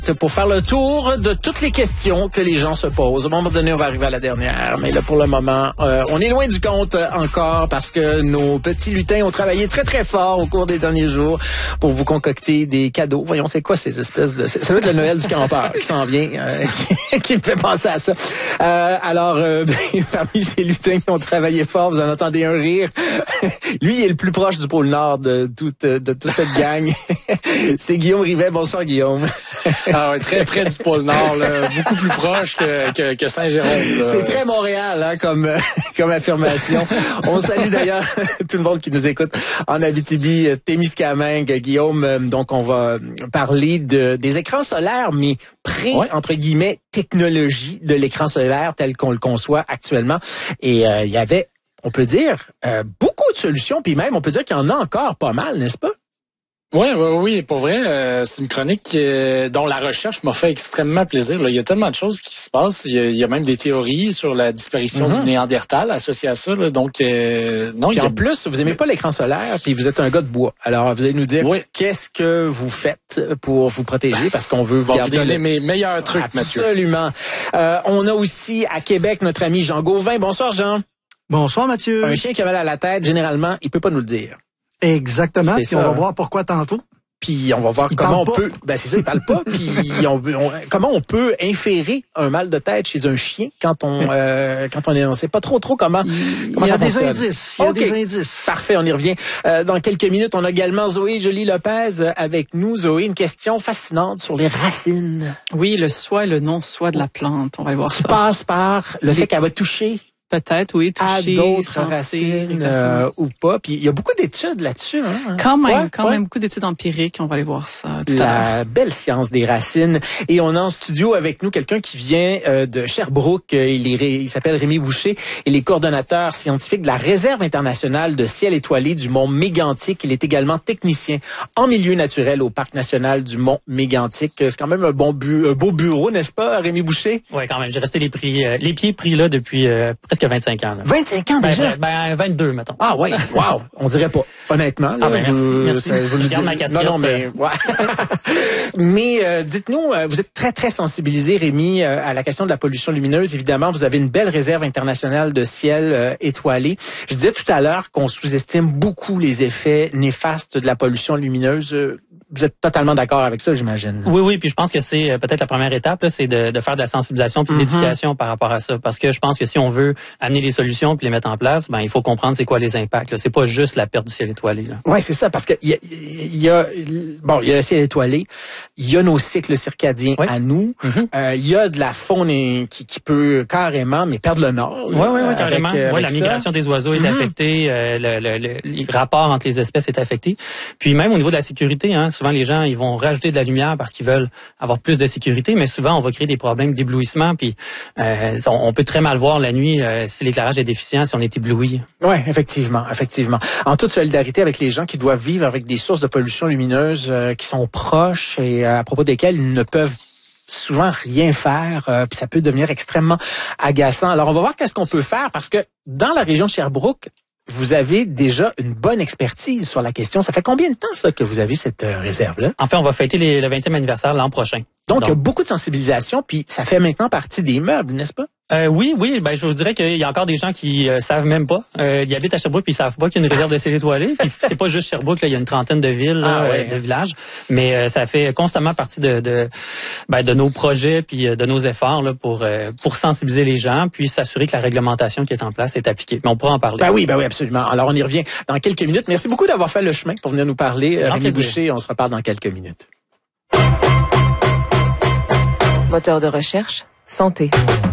pour faire le tour de toutes les questions que les gens se posent. À un moment donné, on va arriver à la dernière, mais là, pour le moment, on est loin du compte encore parce que nos petits lutins ont travaillé très, très fort au cours des derniers jours pour vous concocter des cadeaux. Voyons, c'est quoi ces espèces de... Ça doit être le Noël du campeur qui s'en vient, qui me fait penser à ça. Alors, parmi ces lutins qui ont travaillé fort, vous en entendez un rire. Lui, il est le plus proche du pôle Nord de toute cette gang. C'est Guillaume Rivet. Bonsoir, Guillaume. Ah ouais, très près du pôle Nord, là, beaucoup plus proche que Saint-Jérôme. Là. C'est très Montréal, hein, comme affirmation. On salue d'ailleurs tout le monde qui nous écoute en Abitibi, Témiscamingue, Guillaume. Donc, on va parler des écrans solaires, mais entre guillemets, technologie de l'écran solaire tel qu'on le conçoit actuellement. Et il y avait, on peut dire, beaucoup de solutions, puis même, on peut dire qu'il y en a encore pas mal, n'est-ce pas? Oui, pour vrai, c'est une chronique dont la recherche m'a fait extrêmement plaisir. Là. Il y a tellement de choses qui se passent. Il y a même des théories sur la disparition du Néandertal associées à ça. Là. Donc, non. Puis en plus, vous aimez pas l'écran solaire, puis vous êtes un gars de bois. Alors, vous allez nous dire qu'est-ce que vous faites pour vous protéger, parce qu'on veut vous garder... vous donner mes meilleurs trucs, Mathieu. Absolument. On a aussi à Québec notre ami Jean Gauvin. Bonsoir, Jean. Bonsoir, Mathieu. Un chien qui a mal à la tête, généralement, il peut pas nous le dire. Exactement. Puis on va voir pourquoi tantôt. Puis on va voir comment on peut... Ben c'est ça, il parle pas. Puis comment on peut inférer un mal de tête chez un chien quand on sait pas trop comment il y a des indices. Il y a des indices. Parfait, on y revient. Dans quelques minutes, on a également Zoé Joly-Lopez avec nous. Zoé, une question fascinante sur les racines. Oui, le soi et le non-soi de la plante. On va le voir ça. Qui passe par le fait qu'elle va toucher... Peut-être, oui, toucher, à d'autres sentir, racines ou pas. Puis il y a beaucoup d'études là-dessus. Hein? Quand même beaucoup d'études empiriques. On va aller voir ça tout à l'heure. La belle science des racines. Et on a en studio avec nous quelqu'un qui vient de Sherbrooke. Il s'appelle Rémi Boucher. Il est coordonnateur scientifique de la Réserve internationale de ciel étoilé du Mont Mégantic. Il est également technicien en milieu naturel au Parc national du Mont Mégantic. C'est quand même un beau bureau, n'est-ce pas, Rémi Boucher? Oui, quand même. J'ai resté les pieds pris là depuis presque 25 ans. Là. 25 ans déjà? 22, mettons. Ah ouais, wow. On dirait pas. Honnêtement. Là, merci. Je garde ma casquette. Non, mais... Ouais. Mais dites-nous, vous êtes très, très sensibilisé, Rémi, à la question de la pollution lumineuse. Évidemment, vous avez une belle réserve internationale de ciel étoilé. Je disais tout à l'heure qu'on sous-estime beaucoup les effets néfastes de la pollution lumineuse. Vous êtes totalement d'accord avec ça, j'imagine. Oui, puis je pense que c'est peut-être la première étape, là, c'est de faire de la sensibilisation puis de l'éducation par rapport à ça. Parce que je pense que si on veut amener les solutions puis les mettre en place, ben il faut comprendre c'est quoi les impacts. Là. C'est pas juste la perte du ciel étoilé. Oui, c'est ça, parce que il y a le ciel étoilé, il y a nos cycles circadiens à nous, il y a de la faune qui peut carrément perdre le nord. Oui, carrément. La migration des oiseaux est affectée, le rapport entre les espèces est affecté. Puis même au niveau de la sécurité, hein, souvent les gens ils vont rajouter de la lumière parce qu'ils veulent avoir plus de sécurité, mais souvent on va créer des problèmes d'éblouissement, puis on peut très mal voir la nuit si l'éclairage est déficient, si on est ébloui. Oui, effectivement. En toute solidarité avec les gens qui doivent vivre avec des sources de pollution lumineuse qui sont proches et à propos desquelles ils ne peuvent souvent rien faire, puis ça peut devenir extrêmement agaçant. Alors on va voir qu'est-ce qu'on peut faire, parce que dans la région de Sherbrooke, vous avez déjà une bonne expertise sur la question. Ça fait combien de temps, ça, que vous avez cette réserve-là? En fait, on va fêter le 20e anniversaire l'an prochain. Donc, il y a beaucoup de sensibilisation, puis ça fait maintenant partie des meubles, n'est-ce pas? Oui, ben je vous dirais qu'il y a encore des gens qui savent même pas. Ils habitent à Sherbrooke puis ils savent pas qu'il y a une réserve de ciel étoilé. Puis c'est pas juste Sherbrooke, là, il y a une trentaine de villes, de villages, mais ça fait constamment partie de nos projets puis de nos efforts là pour sensibiliser les gens puis s'assurer que la réglementation qui est en place est appliquée. Mais on pourra en parler. Ben oui, absolument. Alors on y revient dans quelques minutes. Merci beaucoup d'avoir fait le chemin pour venir nous parler. Rémi Boucher, on se reparle dans quelques minutes. Moteur de recherche, santé.